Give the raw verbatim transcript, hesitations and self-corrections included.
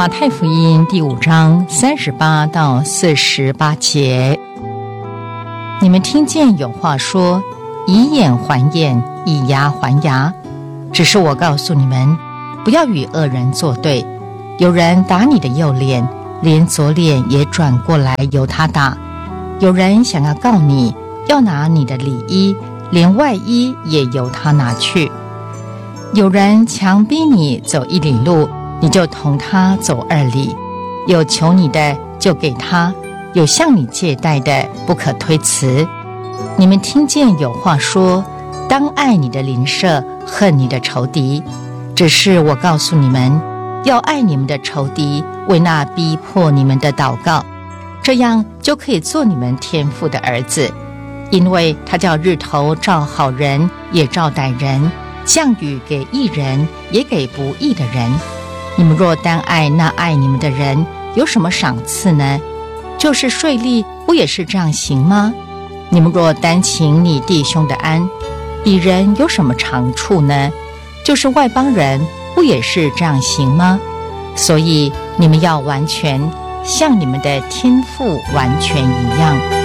马太福音第五章三十八到四十八节，你们听见有话说，以眼还眼，以牙还牙。只是我告诉你们，不要与恶人作对。有人打你的右脸，连左脸也转过来由他打；有人想要告你，要拿你的里衣，连外衣也由他拿去。有人强逼你走一里路，你就同他走二里。有求你的就给他，有向你借贷的不可推辞。你们听见有话说，当爱你的邻舍，恨你的仇敌。只是我告诉你们，要爱你们的仇敌，为那逼迫你们的祷告，这样就可以做你们天父的儿子。因为他叫日头照好人，也照歹人，降雨给义人，也给不义的人。你们若单爱那爱你们的人，有什么赏赐呢？就是税吏不也是这样行吗？你们若单请你弟兄的安，彼人有什么长处呢？就是外邦人不也是这样行吗？所以你们要完全，像你们的天父完全一样。